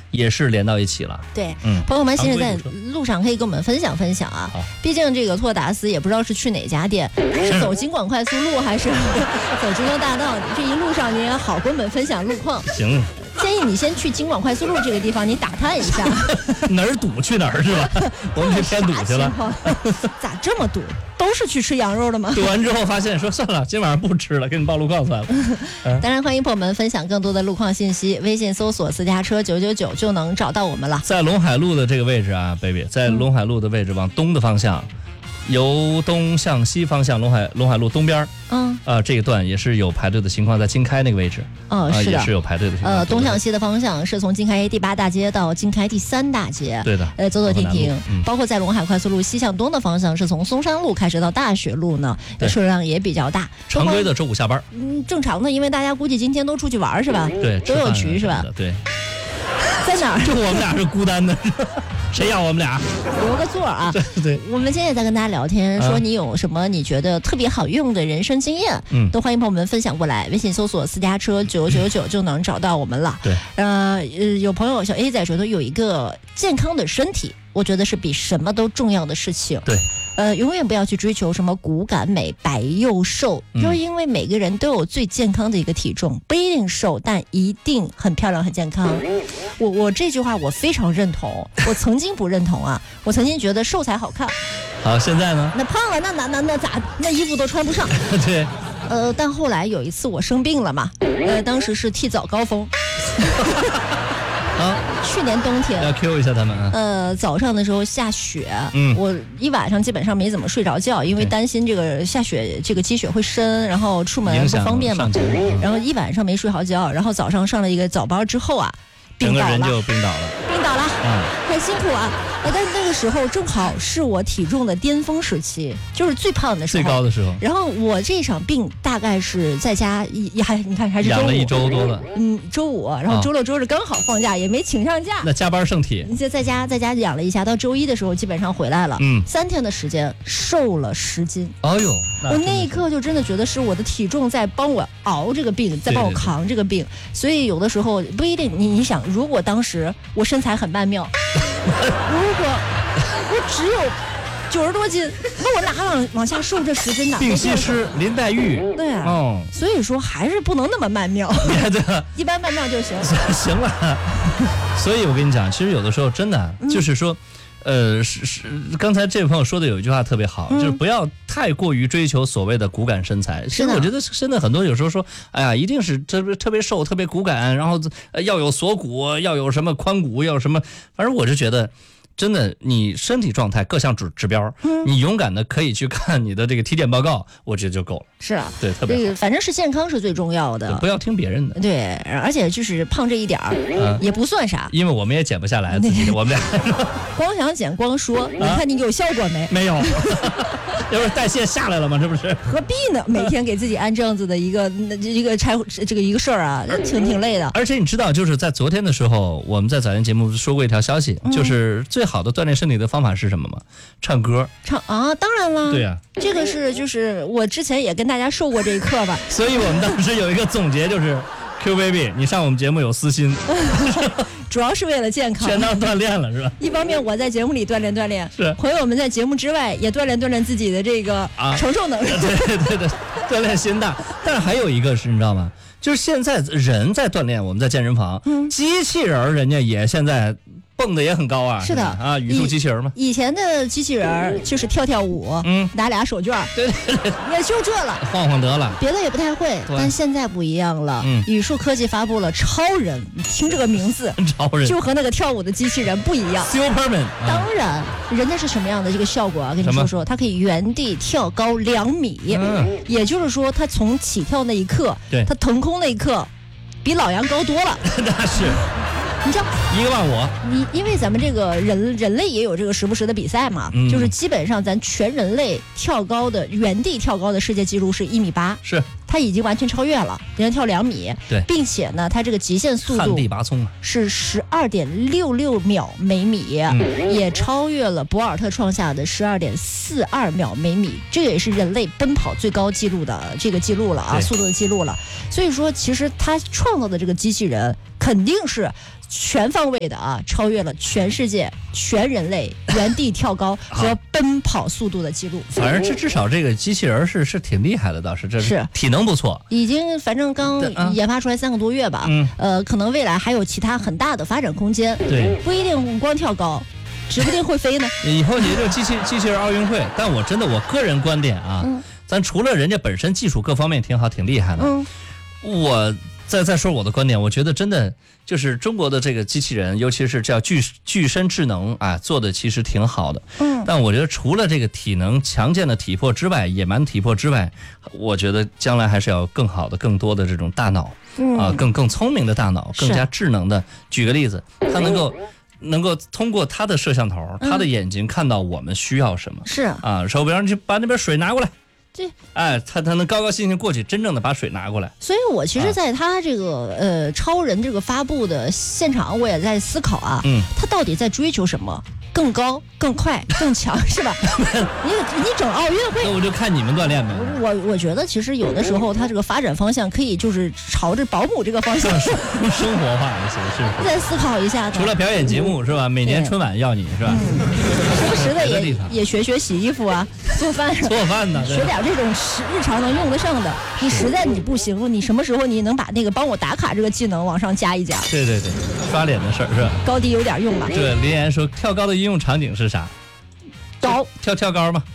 也是连到一起了。 对，朋友们现在在路上可以跟我们分享分享啊。毕竟这个托达斯也不知道是去哪家店，是走京广快速路还是走中央大道，这一路上你也好跟我们分享路况。 行。 建议你先去京广快速路这个地方，你打探一下哪儿堵去哪儿是吧？我们去添堵去了。 咋这么堵？都是去吃羊肉的吗？ 堵完之后发现说算了，今晚上不吃了，给你报路况算了。 当然欢迎朋友们分享更多的路况信息，微信搜索私家车999就能找到我们了。 在陇海路的这个位置啊 ，baby， 在陇海路的位置往东的方向。由东向西方向，陇海路东边，这一段也是有排队的情况，在经开那个位置， 是的， 也是有排队的情况。 东向西的方向是从经开第8大街到经开第3大街， 对的， 走走停停，包括在陇海快速路西向东的方向，是从松山路开始到大学路呢，车辆也比较大。 常规的周5下班， 正常的，因为大家估计今天都出去玩是吧？ 对， 都有局是吧？ 对。 在哪儿？ 就我们俩是孤单的，谁要我们俩？ 留个座啊！ 对， 我们今天也在跟大家聊天，说你有什么你觉得特别好用的人生经验，都欢迎朋友们分享过来。微信搜索私家车999就能找到我们了。 对， 有朋友小 A 仔觉得有一个健康的身体，我觉得是比什么都重要的事情。 对。 永远不要去追求什么骨感美、白又瘦，就是因为每个人都有最健康的一个体重，不一定瘦，但一定很漂亮、很健康。我这句话我非常认同，我曾经不认同啊，我曾经觉得瘦才好看。 好，现在呢？ 那胖了，那咋？那衣服都穿不上。 对。 但后来有一次我生病了嘛，当时是替早高峰。去年冬天要 Q 一下他们啊。 早上的时候下雪，我一晚上基本上没怎么睡着觉，因为担心这个下雪这个积雪会深，然后出门不方便嘛，然后一晚上没睡好觉，然后早上上了一个早班之后啊， 整个人就病倒了， 很辛苦啊。但是那个时候正好是我体重的巅峰时期，就是最胖的时候， 最高的时候。 然后我这场病大概是在家你看还是周5， 养了1周多了。 周5，然后周6、周日刚好放假，也没请上假。 那加班剩体。 就在家养了一下，到周1的时候基本上回来了。3天的时间瘦了10斤。 哎呦， 我那一刻就真的觉得是我的体重在帮我熬这个病，在帮我扛这个病。所以有的时候不一定，你想，如果当时我身材很曼妙。如果我只有90多斤，那我哪往下瘦这10斤呢？ 病西施林黛玉。 对啊，所以说还是不能那么曼妙。一般曼妙就行。 行了。所以我跟你讲，其实有的时候真的就是说，刚才这位朋友说的有一句话特别好，就是不要太过于追求所谓的骨感身材。其实我觉得现在很多有时候说，哎呀，一定是特别瘦、特别骨感，然后要有锁骨，要有什么髋骨，要有什么，反正我是觉得。真的，你身体状态各项指标，你勇敢的可以去看你的这个体检报告，我觉得就够了。 是啊， 对，特别好。 反正是健康是最重要的， 不要听别人的。 对，而且就是胖这一点也不算啥， 因为我们也减不下来自己的，我们俩光想减光说，你看你有效果没？ 没有，要是代谢下来了吗？这不是何必呢？每天给自己按这样子的一个一个事儿啊，挺累的。 而且你知道，就是在昨天的时候，我们在早间节目说过一条消息，就是最好的锻炼身体的方法是什么吗？唱歌。 当然了。 对呀， 这个就是我之前也跟大家授过这一课吧。 所以我们当时有一个总结，就是 Q baby， 你上我们节目有私心， 主要是为了健康， 全当锻炼了是吧？ 一方面我在节目里锻炼， 是朋友们在节目之外也锻炼自己的这个承受能力。 对，锻炼心大。但是还有一个是，你知道吗？就是现在人在锻炼，我们在健身房，机器人人家也现在。蹦的也很高啊！ 是的啊，语数机器人嘛。 以前的机器人就是跳舞，拿俩手绢， 对， 也就这了， 晃晃得了， 别的也不太会。但现在不一样了，语数科技发布了超人，你听这个名字， 超人就和那个跳舞的机器人不一样。 Superman， 当然，人家是什么样的这个效果啊？跟你说，它可以原地跳高2米，也就是说，它从起跳那一刻，它腾空那一刻，比老杨高多了。 那是。 你知道 15000， 因为咱们这个人类也有这个时不时的比赛嘛，就是基本上咱全人类原地跳高的世界纪录是1.8米， 是他已经完全超越了，人家跳2米， 对， 并且呢，他这个极限速度旱地拔葱是12.66秒每米，也超越了博尔特创下的12.42秒每米，这个也是人类奔跑最高纪录的这个记录了啊，速度的记录了。所以说，其实他创造的这个机器人。 肯定是全方位的啊，超越了全世界全人类原地跳高和奔跑速度的记录。 反正至少这个机器人是挺厉害的，倒是这是体能不错， 已经反正刚研发出来3个多月吧。可能未来还有其他很大的发展空间。 对， 不一定光跳高，指不定会飞呢。 以后你这个机器人奥运会，但我个人观点啊，咱除了人家本身技术各方面挺好挺厉害的，我再说我的观点，我觉得真的就是中国的这个机器人，尤其是叫具身智能啊，做的其实挺好的。但我觉得除了这个体能强健的体魄之外，野蛮体魄之外，我觉得将来还是要更好的、更多的这种大脑啊，更聪明的大脑，更加智能的。举个例子，它能够通过它的摄像头，它的眼睛看到我们需要什么。 是啊，说比方你把那边水拿过来。他能高高兴兴过去，真正的把水拿过来。 所以我其实在他这个超人这个发布的现场，我也在思考啊，他到底在追求什么？更高、更快、更强，是吧？你整奥运会， 那我就看你们锻炼呗。 我觉得其实有的时候他这个发展方向可以就是朝着保姆这个方向生活化一些，是再思考一下。 除了表演节目是吧？每年春晚要你是吧？ 时不时的也学洗衣服啊，做饭呢， 学点这种日常能用得上的。你实在你不行，你什么时候你能把那个帮我打卡这个技能往上加一加？ 对，刷脸的事儿是吧？ 高低有点用吧。 这林岩说跳高的应用场景是啥？ 高跳高吗？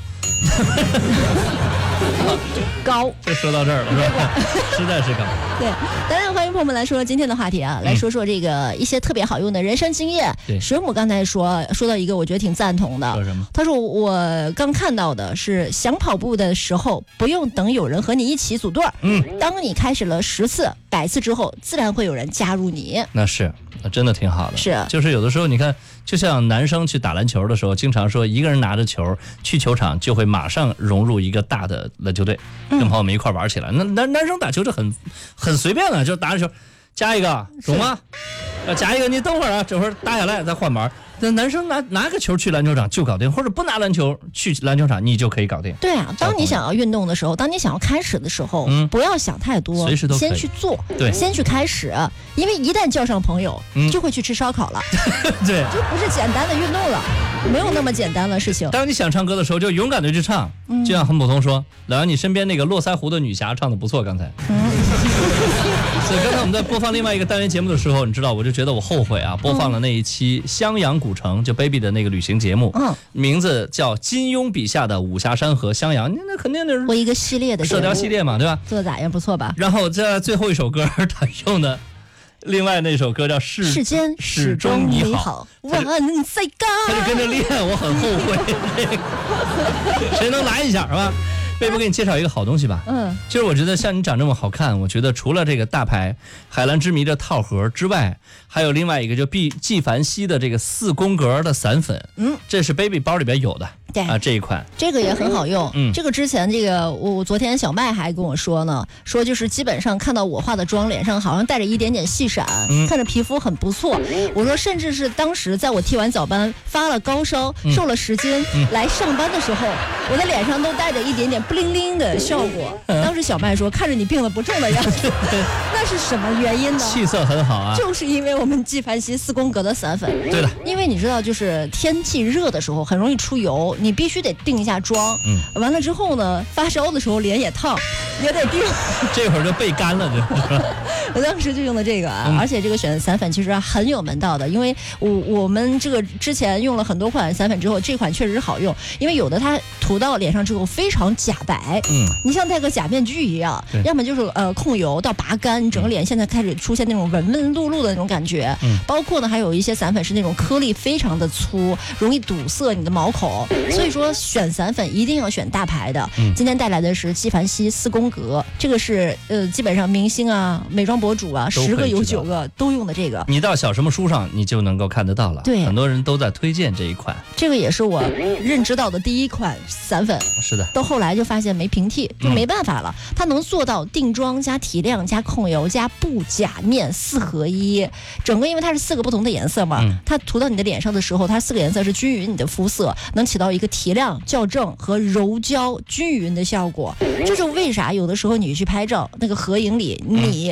高， 就说到这儿了是吧？实在是高。 对，当然欢迎朋友们来说今天的话题啊，来说说这个一些特别好用的人生经验。 对， 水母刚才说到一个我觉得挺赞同的。 说什么？ 他说我刚看到的是想跑步的时候不用等有人和你一起组队当你开始了10次、100次之后，自然会有人加入你。 那是。真的挺好的， 是， 就是有的时候你看，就像男生去打篮球的时候，经常说一个人拿着球去球场，就会马上融入一个大的篮球队，跟朋友们一块玩起来。那男生打球就很随便了，就打着球，加一个，懂吗？加一个，你等会儿啊，这会儿打下来再换板。那男生拿个球去篮球场就搞定，或者不拿篮球去篮球场你就可以搞定。 对啊，当你想要运动的时候，当你想要开始的时候，不要想太多， 随时都可以先去做， 对， 先去开始，因为一旦叫上朋友，就会去吃烧烤了， 对， 就不是简单的运动了，没有那么简单的事情。 当你想唱歌的时候，就勇敢的去唱，就像很普通说，老杨，你身边那个络腮胡的女侠唱的不错，刚才。所以刚才我们在播放另外一个单元节目的时候，你知道，我就觉得我后悔啊，播放了那一期襄阳古城，就 Baby 的那个旅行节目，名字叫金庸笔下的武侠山河襄阳，那肯定就是我一个系列的射雕系列嘛，对吧？ 做的咋样？不错吧？ 然后在最后一首歌，他用的另外那首歌叫世间始终你好， 万岁高， 他就跟着练，我很后悔。谁能来一下是吧？贝贝给你介绍一个好东西吧。其实我觉得像你长这么好看，我觉得除了这个大牌海蓝之谜的套盒之外，还有另外一个就纪梵希的这个4宫格的散粉，这是 Baby 包里边有的。对啊，这一款这个也很好用。这个之前这个我昨天小麦还跟我说呢，说就是基本上看到我化的妆，脸上好像带着一点点细闪，看着皮肤很不错。我说甚至是当时在我剃完早班发了高烧，瘦了10斤，来上班的时候，我的脸上都带着一点点不灵灵的效果。当时小麦说，看着你病得不重的样子，那是什么原因呢？ 气色很好啊， 就是因为我们纪梵希4宫格的散粉。 对的， 因为你知道，就是天气热的时候很容易出油，你必须得定一下妆。完了之后呢，发烧的时候脸也烫，也得定。 这会儿就背干了， 我当时就用的这个啊，而且这个选散粉其实很有门道的，因为我们这个之前用了很多款散粉之后，这款确实好用，因为有的它涂到脸上之后非常假白，你像戴个假面具一样，要么就是控油到拔干，你整个脸现在开始出现那种纹纹路路的那种感觉。包括呢还有一些散粉是那种颗粒非常的粗，容易堵塞你的毛孔，所以说选散粉一定要选大牌的。今天带来的是纪梵希4宫格，这个是基本上明星啊、美妆博主啊10个有9个都用的这个。 你到小什么书上你就能够看得到了， 对， 很多人都在推荐这一款。 这个也是我认知到的第一款散粉。 是的， 到后来就发现没平替，就没办法了。它能做到定妆加提亮加控油加布甲面4合1，整个因为它是4个不同的颜色嘛，它涂到你的脸上的时候，它4个颜色是均匀你的肤色，能起到一个提亮、校正和柔焦均匀的效果。这就为啥有的时候你去拍照，那个合影里，你虽然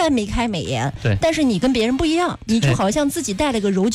然眉开美颜， 对， 但是你跟别人不一样，你就好像自己带了个柔